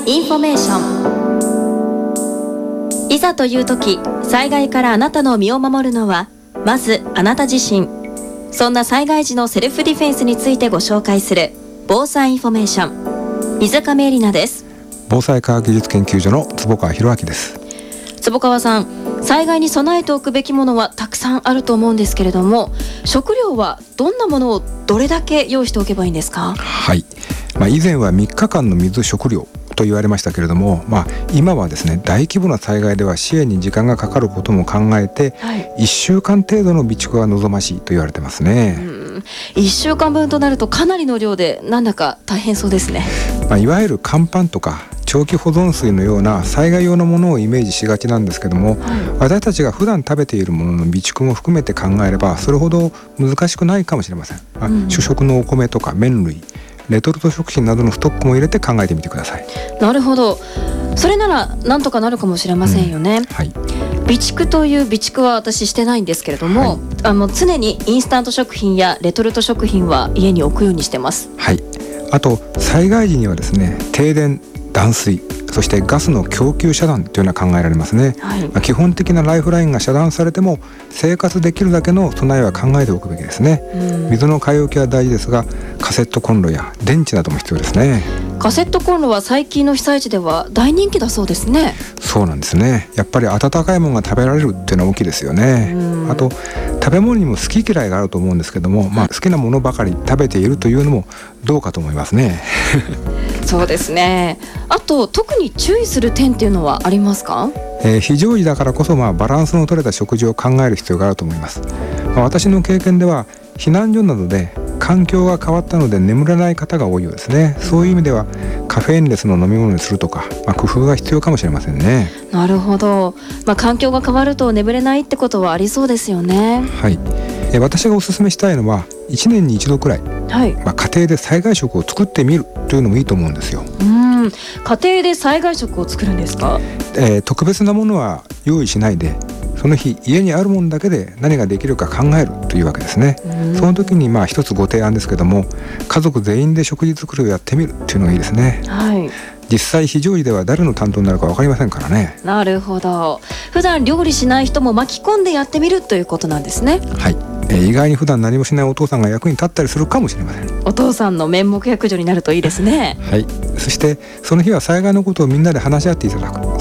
インフォメーション。いざという時、災害からあなたの身を守るのはまずあなた自身。そんな災害時のセルフディフェンスについてご紹介する防災インフォメーション。水上絵里奈です。 防災科学技術研究所の坪川博明です。 坪川さん、災害に備えておくべきものはたくさんあると思うんですけれども、食料はどんなものをどれだけ用意しておけばいいんですか？ はい、以前は3日間の水食料と言われましたけれども、今はですね、大規模な災害では支援に時間がかかることも考えて、1週間程度の備蓄が望ましいと言われてますね。 1週間分となるとかなりの量でなんだか大変そうですね。 いわゆる乾パンとか長期保存水のような災害用のものをイメージしがちなんですけども、私たちが普段食べているものの備蓄も含めて考えればそれほど難しくないかもしれません。主食のお米とか麺類、レトルト食品などのストックも入れて考えてみてください。 なるほど、それならなんとかなるかもしれませんよね。備蓄という備蓄は私してないんですけれども、常にインスタント食品やレトルト食品は家に置くようにしてます。 あと災害時にはですね、停電、断水、そしてガスの供給遮断というのは考えられますね。基本的なライフラインが遮断されても生活できるだけの備えは考えておくべきですね。水の買い置きは大事ですが、カセットコンロや電池なども必要ですね。 カセットコンロは最近の被災地では大人気だそうですね。 そうなんですね。やっぱり温かいものが食べられるっていうのは大きいですよね。あと食べ物にも好き嫌いがあると思うんですけども、好きなものばかり食べているというのもどうかと思いますね。 そうですね。あと特に注意する点っていうのはありますか？ 非常時だからこそバランスの取れた食事を考える必要があると思います。私の経験では避難所などで環境が変わったので眠れない方が多いようですね。そういう意味ではカフェインレスの飲み物にするとか、工夫が必要かもしれませんね。 なるほど、環境が変わると眠れないってことはありそうですよね。 私がおすすめしたいのは1年に1度くらい、家庭で災害食を作ってみるというのもいいと思うんですよ。 家庭で災害食を作るんですか？ 特別なものは用意しないで、その日家にあるものだけで何ができるか考えるというわけですね。その時に一つご提案ですけども、家族全員で食事作りをやってみるというのがいいですね。実際非常時では誰の担当になるか分かりませんからね。 なるほど、普段料理しない人も巻き込んでやってみるということなんですね。 意外に普段何もしないお父さんが役に立ったりするかもしれません。 お父さんの面目躍如になるといいですね。 そしてその日は災害のことをみんなで話し合っていただく、